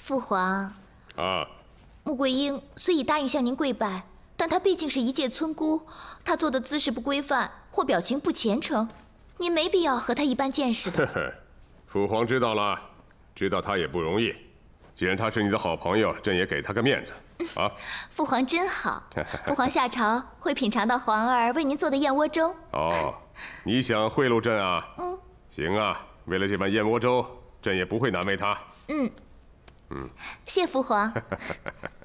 父皇， 啊， 穆桂英虽已答应向您跪拜，但她毕竟是一介村姑，她做的姿势不规范或表情不虔诚，您没必要和她一般见识的。 呵呵，父皇知道了，知道他也不容易。既然他是你的好朋友，朕也给他个面子啊。 父皇真好，父皇下朝会品尝到皇儿为您做的燕窝粥。 哦，你想贿赂朕啊？行啊，为了这碗燕窝粥，朕也不会难为他。 谢父皇。